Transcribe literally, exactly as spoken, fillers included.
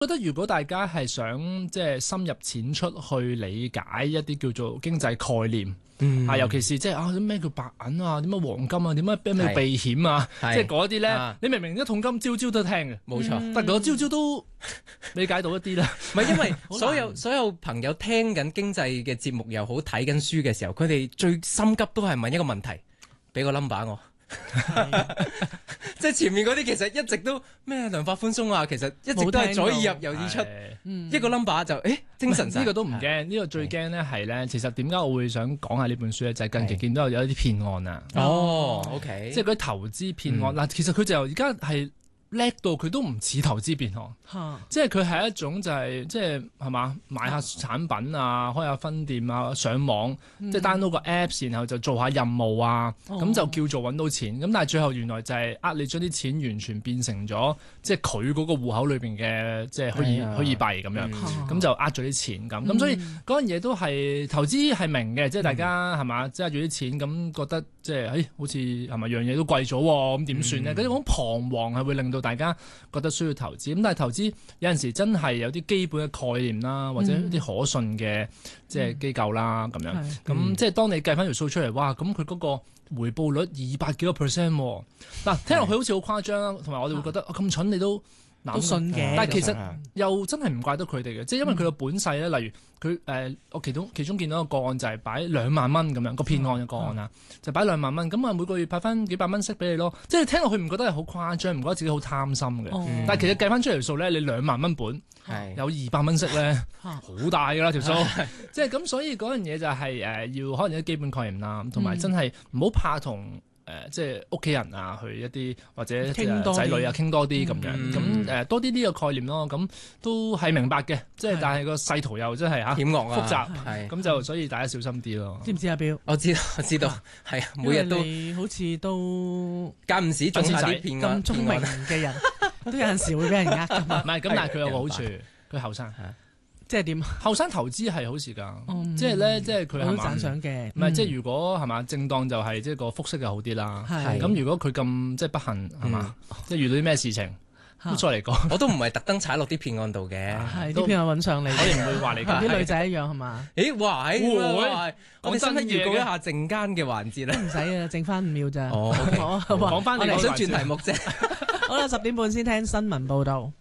覺得如果大家係想即係深入淺出去理解一啲叫做經濟概念，嗯、啊，尤其是即係啊咩叫白銀啊，點解黃金啊，點解咩避險啊，即係嗰啲咧，啊、你明明一桶金朝朝都聽嘅，冇錯、嗯，但係我朝朝都理解到一啲啦。唔係因為所有所有朋友聽緊經濟嘅節目又好，睇緊書嘅時候，佢哋最心急都係問一個問題，俾個 number 我。即係前面嗰啲其實一直都咩量化寬鬆啊，其實一直都係左耳入右耳出，一個 number 就誒精神。呢個都唔驚，呢個最驚咧係咧，其實點解我會想講下呢本書咧？就係近期見到有一啲騙案啊。哦，OK，即係嗰啲投資騙案嗱，其實佢就而家係叻到佢都唔似投資騙案，即係佢係一種就係即係係嘛買下產品啊，開下分店啊，上網即係 download 個 apps，然後就做下任務啊，咁就叫做揾到錢。咁但係最後原來就係呃你將啲錢完全變成咗即係佢嗰個戶口裏邊嘅即係虛擬虛擬幣咁樣，咁就呃咗啲錢咁。咁所以嗰樣嘢都係投資係明嘅，即係大家係嘛揸住啲錢咁覺得即係誒好似係咪樣嘢都貴咗喎，咁點算咧？嗰種彷徨係會令到大家覺得需要投資，咁但係投資有陣時真係有啲基本嘅概念啦，或者啲可信嘅即係機構啦咁、嗯、樣，咁、嗯、即係當你計翻條數出嚟，哇！咁佢嗰個回報率二百幾個 percent， 嗱聽落去好似好誇張啦，同埋我哋會覺得咁、啊、蠢你都都信嘅，但係其實又真係唔怪得佢哋嘅，即係因為佢個本勢咧，例如佢誒、呃，我其中其中見到一個個案就係擺兩萬蚊咁樣個騙案嘅個案啊，嗯、就擺兩萬蚊，咁啊每個月派翻幾百蚊息俾你咯，即係聽落去唔覺得係好誇張，唔覺得自己好貪心嘅，嗯、但係其實計翻出嚟條數咧，你兩萬蚊本是有二百蚊息咧，好大㗎啦條數，即係咁，所以嗰樣嘢就係、是、誒、呃、要可能有啲基本概念啦，同埋真係唔好怕同。誒、呃，即係屋企人啊，去一啲或者仔女啊，傾多啲咁、嗯、樣，咁誒、呃、多啲呢個概念咯，咁都係明白嘅，即係但係個勢圖又真係嚇險惡啊，複雜，咁就所以大家小心啲咯。知唔知阿標？我知道，我知道，係啊，每日都好似都間唔時中下啲騙案，咁聰明嘅人都有陣時會俾人呃㗎嘛。唔係，咁但係佢有個好處，佢後生。即係點？後生投資係好事㗎，嗯、即係咧，即係佢係讚賞嘅。唔係、嗯，即係如果係嘛，正當就係即係個複息就好啲啦。咁是如果佢咁即係不幸係嘛，嗯、即係遇到啲咩事情，都再嚟講，我都唔係特登踩落啲騙案度嘅。係啲騙案揾上你，我哋唔會話你。同啲女仔一樣係嘛？誒，哇！誒，我哋使唔使預告一下陣間嘅環節咧？唔使啊，剩翻五秒咋。哦，講翻你，我想轉題目啫。好啦，十點半先聽新聞報導。